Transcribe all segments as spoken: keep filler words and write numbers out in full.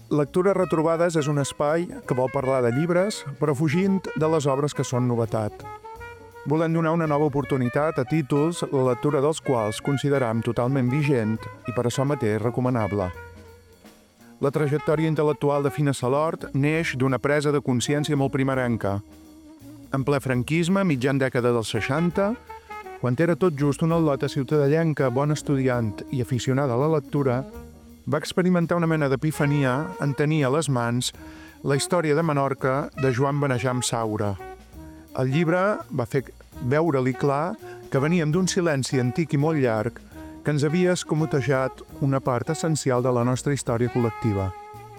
Lectures retrobades és un espai que vol parlar de llibres, però fugint de les obres que són novetat. Volem donar una nova oportunitat a títols la lectura dels quals consideram totalment vigent i per això mateix recomanable. La trajectòria intel·lectual de Fina Salort neix d'una presa de consciència molt primerenca. En ple franquisme, mitjan dècada dels seixanta, quan era tot just una al·lota ciutadellenca, bona estudiant i aficionada a la lectura, va experimentar una mena d'epifania en tenir a les mans la història de Menorca de Joan Benejam Saura. El llibre va fer veure-li clar que veníem d'un silenci antic i molt llarg que ens havia escamotejat una part essencial de la nostra història col·lectiva.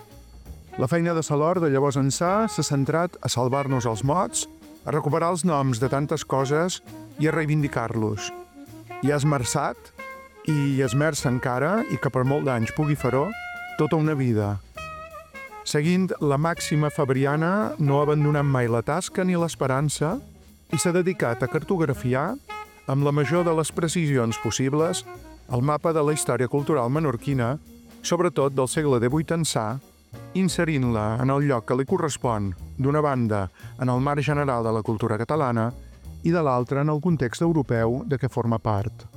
La feina de Salort de llavors ençà s'ha centrat a salvar-nos els mots, a recuperar els noms de tantes coses i a reivindicar-los. I ha esmerçat i esmerça encara, i que per molt d'anys pugui fer-ho, tota una vida. Seguint la màxima fabriana, no ha abandonat mai la tasca ni l'esperança i s'ha dedicat a cartografiar, amb la major de les precisions possibles, el mapa de la història cultural menorquina, sobretot del segle divuit ençà, inserint-la en el lloc que li correspon, d'una banda en el marc general de la cultura catalana i de l'altra en el context europeu de què forma part.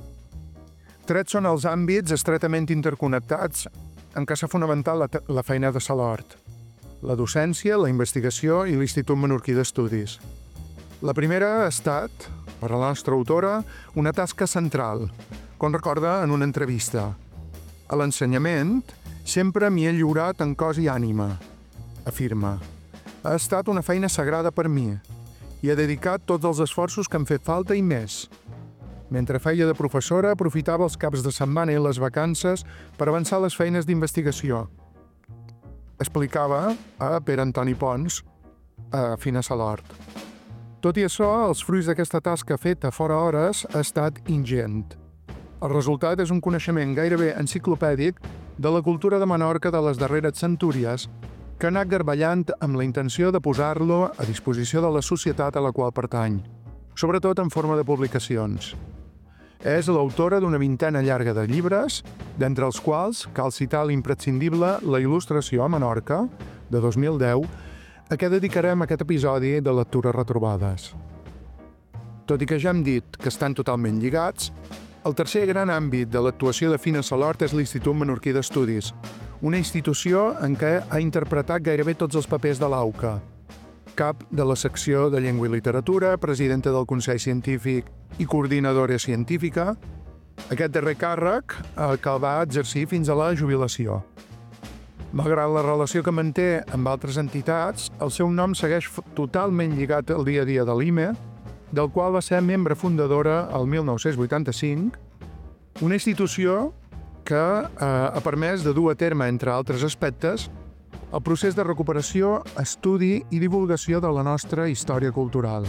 Tres són els àmbits estretament interconnectats en què s'ha fonamentat la, la feina de Salort: la docència, la investigació i l'Institut Menorquí d'Estudis. La primera ha estat, per a la nostra autora, una tasca central, com recorda en una entrevista. A l'ensenyament sempre m'hi he lliurat en cos i ànima, afirma. Ha estat una feina sagrada per mi i he dedicat tots els esforços que em fet falta i més. Mentre feia de professora, aprofitava els caps de setmana i les vacances per avançar les feines d'investigació. Explicava a Pere Antoni Pons, a Fina Salort. Tot i això, els fruits d'aquesta tasca feta fora hores ha estat ingent. El resultat és un coneixement gairebé enciclopèdic de la cultura de Menorca de les darreres centúries que ha anat garballant amb la intenció de posar-lo a disposició de la societat a la qual pertany, sobretot en forma de publicacions. És l'autora d'una vintena llarga de llibres, d'entre els quals cal citar l'imprescindible La il·lustració a Menorca, de dos mil deu, a què dedicarem aquest episodi de Lectures retrobades. Tot i que ja hem dit que estan totalment lligats, el tercer gran àmbit de l'actuació de Fina Salort és l'Institut Menorquí d'Estudis, una institució en què ha interpretat gairebé tots els papers de l'AUCA, cap de la secció de Llengua i Literatura, presidenta del Consell Científic i coordinadora científica, aquest darrer càrrec eh, que el va exercir fins a la jubilació. Malgrat la relació que manté amb altres entitats, el seu nom segueix totalment lligat al dia a dia de l'I M E, del qual va ser membre fundadora el mil nou-cents vuitanta-cinc, una institució que eh, ha permès de dur a terme, entre altres aspectes, el procés de recuperació, estudi i divulgació de la nostra història cultural.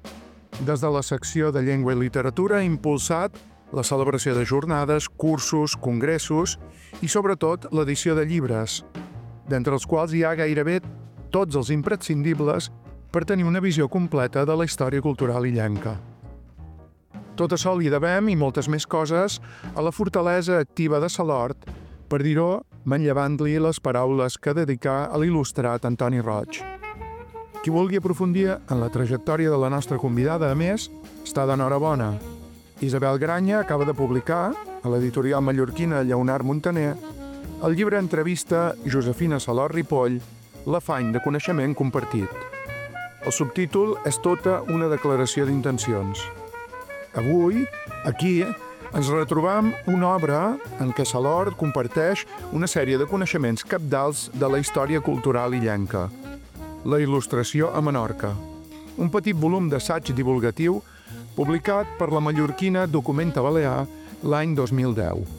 Des de la secció de Llengua i Literatura ha impulsat la celebració de jornades, cursos, congressos i, sobretot, l'edició de llibres, d'entre els quals hi ha gairebé tots els imprescindibles per tenir una visió completa de la història cultural illenca. Tot això li devem, i moltes més coses, a la fortalesa activa de Salort, per dir-ho, manllevant-li les paraules que dedicà a l'il·lustrat Antoni Roig. Qui vulgui aprofundir en la trajectòria de la nostra convidada, a més, està d'enhorabona. Isabel Granya acaba de publicar, a l'editorial mallorquina Lleonard Montaner, el llibre entrevista Josefina Salort Ripoll, L'afany de coneixement compartit. El subtítol és tota una declaració d'intencions. Avui, aquí, ens retrobam una obra en què Salort comparteix una sèrie de coneixements cabdals de la història cultural illenca. La il·lustració a Menorca, un petit volum d'assaig divulgatiu publicat per la mallorquina Documenta Balear l'any dos mil deu.